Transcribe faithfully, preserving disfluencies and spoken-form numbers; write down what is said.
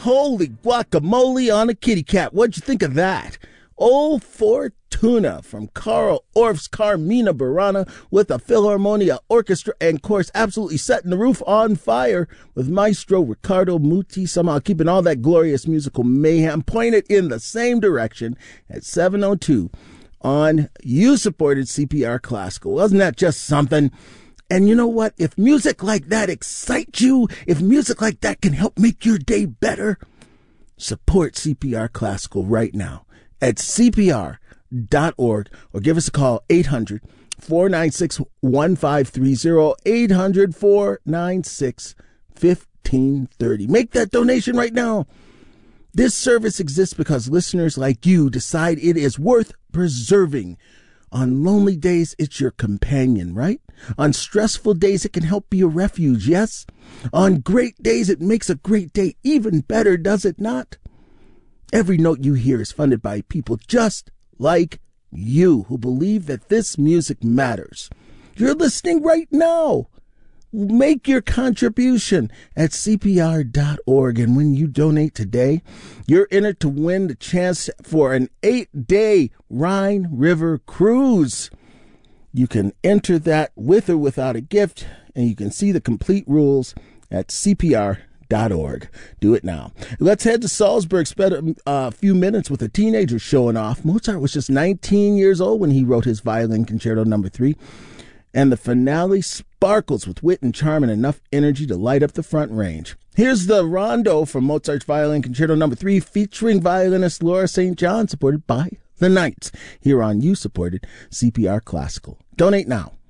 Holy guacamole on a kitty cat. What'd you think of that? Old Fortuna from Carl Orff's Carmina Burana with a Philharmonia Orchestra and chorus absolutely setting the roof on fire with Maestro Riccardo Muti, somehow keeping all that glorious musical mayhem pointed in the same direction at seven oh two on You-Supported C P R Classical. Wasn't that just something? And you know what? If music like that excites you, if music like that can help make your day better, support C P R Classical right now at C P R dot org or give us a call, eight hundred, four nine six, one five three zero, eight hundred, four nine six, one five three zero. Make that donation right now. This service exists because listeners like you decide it is worth preserving. On lonely days, it's your companion, right? On stressful days, it can help be a refuge, yes? On great days, it makes a great day even better, does it not? Every note you hear is funded by people just like you who believe that this music matters. You're listening right now. Make your contribution at C P R dot org. And when you donate today, you're entered to win the chance for an eight-day Rhine River cruise. You can enter that with or without a gift, and you can see the complete rules at C P R dot org. Do it now. Let's head to Salzburg. Spent a uh, few minutes with a teenager showing off. Mozart was just nineteen years old when he wrote his Violin Concerto number three. And the finale sparkles with wit and charm and enough energy to light up the front range. Here's the rondo from Mozart's Violin Concerto number three, featuring violinist Laura Saint John, supported by the Knights, here on You-Supported C P R Classical. Donate now.